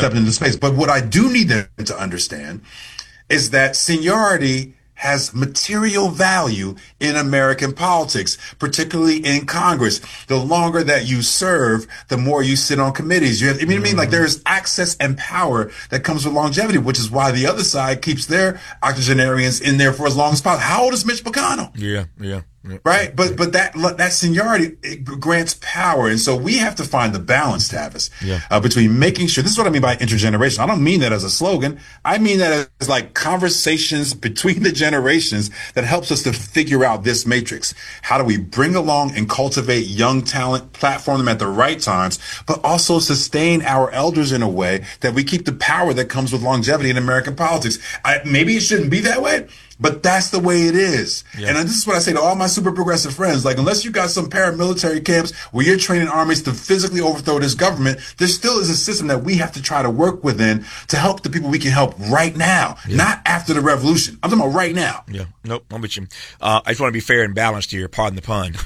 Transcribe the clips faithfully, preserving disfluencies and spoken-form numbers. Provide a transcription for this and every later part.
stepped into space. But what I do need them to understand is that seniority has material value in American politics, particularly in Congress. The longer that you serve, the more you sit on committees. You have, I mean, mm-hmm. I mean, like there's access and power that comes with longevity, which is why the other side keeps their octogenarians in there for as long as possible. How old is Mitch McConnell? Yeah, yeah. Yeah. Right. But, but that, that seniority it grants power. And so we have to find the balance, Tavis, yeah. uh, between making sure, this is what I mean by intergenerational. I don't mean that as a slogan. I mean that as like conversations between the generations that helps us to figure out this matrix. How do we bring along and cultivate young talent, platform them at the right times, but also sustain our elders in a way that we keep the power that comes with longevity in American politics? I, maybe it shouldn't be that way, but that's the way it is. Yeah. And this is what I say to all my super progressive friends. Like, unless you got some paramilitary camps where you're training armies to physically overthrow this government, there still is a system that we have to try to work within to help the people we can help right now, yeah. not after the revolution. I'm talking about right now. Yeah. Nope. I'm with you. Uh, I just want to be fair and balanced here. Pardon the pun.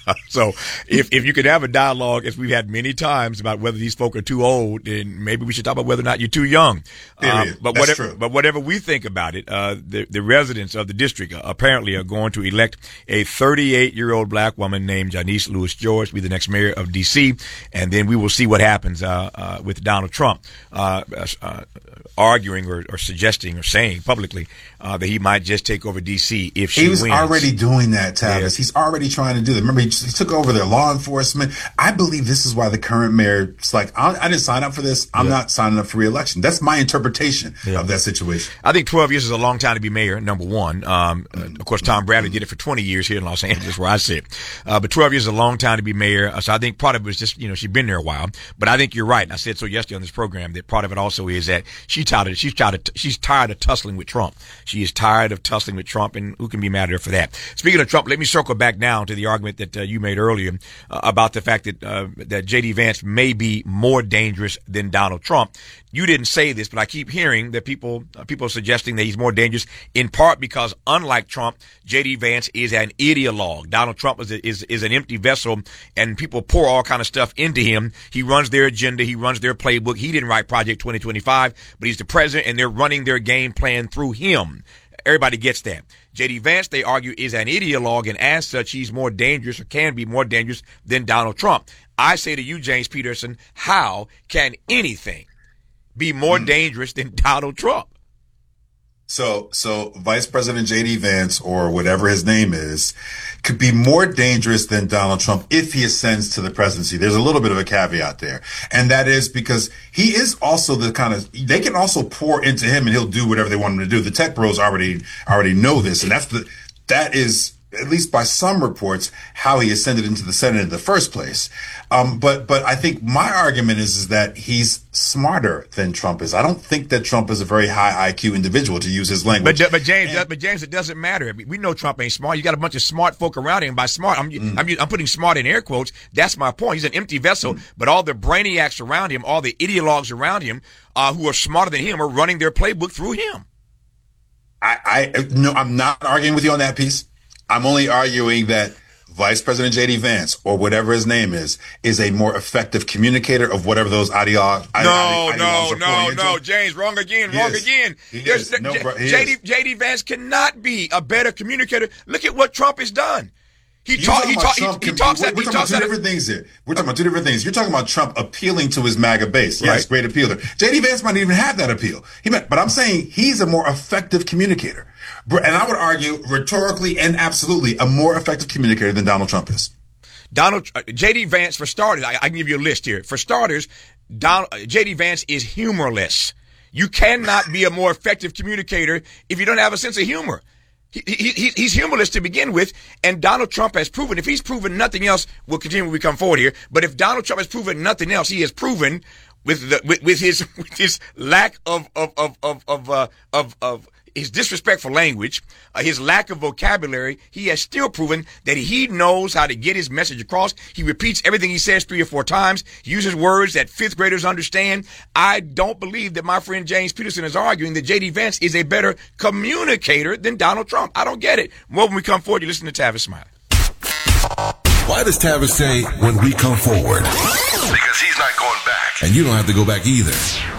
So if, if you could have a dialogue, as we've had many times, about whether these folk are too old, then maybe we should talk about whether or not you're too young. Uh, but That's whatever, true. but whatever we think about it, uh, the, the residents of the district uh, apparently are going to elect a thirty-eight-year-old black woman named Janice Lewis George to be the next mayor of D C, and then we will see what happens uh, uh, with Donald Trump uh, uh, arguing or, or suggesting or saying publicly uh, that he might just take over D C if she He was wins. already doing that, Tavis. Yeah. He's already trying to do that. Remember, he, he took over their law enforcement. I believe this is why the current mayor is like, I, I didn't sign up for this. I'm yeah. not signing up for re-election. That's my interpretation yeah. of that situation. I think twelve years is a long time to be mayor, number one. Um, uh, of course, Tom Bradley did it for twenty years here in Los Angeles, where I sit. Uh, but twelve years is a long time to be mayor. Uh, so I think part of it was just, you know, she's been there a while. But I think you're right. And I said so yesterday on this program that part of it also is that she's tired of, she's tired of, she's tired of tussling with Trump. She is tired of tussling with Trump, and who can be mad at her for that? Speaking of Trump, let me circle back now to the argument that uh, you made earlier uh, about the fact that uh, that J D Vance may be more dangerous than Donald Trump. You didn't say this, but I keep hearing that people uh, people are suggesting that he's more dangerous, in part because, unlike Trump, J D Vance is an ideologue. Donald Trump is a, is is an empty vessel, and people pour all kind of stuff into him. He runs their agenda. He runs their playbook. He didn't write Project twenty twenty-five, but he's the president, and they're running their game plan through him. Everybody gets that. J D Vance, they argue, is an ideologue, and as such, he's more dangerous, or can be more dangerous, than Donald Trump. I say to you, James Peterson, how can anything be more mm. dangerous than Donald Trump? So, so Vice President J D Vance, or whatever his name is, could be more dangerous than Donald Trump if he ascends to the presidency. There's a little bit of a caveat there. And that is because he is also the kind of, they can also pour into him and he'll do whatever they want him to do. The tech bros already, already know this. And that's the, that is, at least by some reports, how he ascended into the Senate in the first place. Um, but, but I think my argument is, is that he's smarter than Trump is. I don't think that Trump is a very high I Q individual, to use his language. But, but James, and, but James, it doesn't matter. I mean, we know Trump ain't smart. You got a bunch of smart folk around him. By smart, I'm, mm. I'm, I'm putting smart in air quotes. That's my point. He's an empty vessel, mm. but all the brainiacs around him, all the ideologues around him, uh, who are smarter than him, are running their playbook through him. I, I, no, I'm not arguing with you on that piece. I'm only arguing that Vice President J D Vance, or whatever his name is, is a more effective communicator of whatever those ideologues. No, ide- no, no, no, James, wrong again, he wrong is. again. Is. No, bro, J D, J D Vance cannot be a better communicator. Look at what Trump has done. He, talk, he, talk, he, he talks. We're, at, we're he talking talks about two at, different things here. We're talking about two different things. You're talking about Trump appealing to his MAGA base. Yes, right. Great appealer. J D Vance might even have that appeal. He might, but I'm saying he's a more effective communicator. And I would argue rhetorically and absolutely a more effective communicator than Donald Trump is. Donald uh, J D Vance, for starters, I, I can give you a list here. For starters, Donald, uh, J D Vance is humorless. You cannot be a more effective communicator if you don't have a sense of humor. He, he, he's humorless to begin with, and Donald Trump has proven, if he's proven nothing else, we'll continue when we come forward here, but if Donald Trump has proven nothing else, he has proven with the, with, with his, with his lack of, of, of, of, of, uh, of, of, his disrespectful language, uh, his lack of vocabulary, he has still proven that he knows how to get his message across. He repeats everything he says three or four times. He uses words that fifth graders understand. I don't believe that my friend James Peterson is arguing that J D Vance is a better communicator than Donald Trump. I don't get it. More when we come forward, you listen to Tavis Smiley. Why does Tavis say when we come forward? Because he's not going back. And you don't have to go back either.